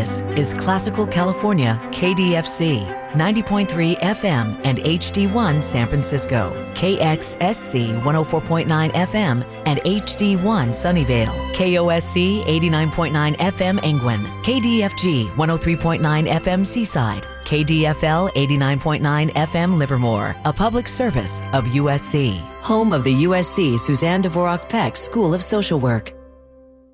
This is Classical California KDFC, 90.3 FM and HD1 San Francisco, KXSC 104.9 FM and HD1 Sunnyvale, KOSC 89.9 FM Angwin, KDFG 103.9 FM Seaside, KDFL 89.9 FM Livermore, a public service of USC, home of the USC Suzanne Dvorak Peck School of Social Work.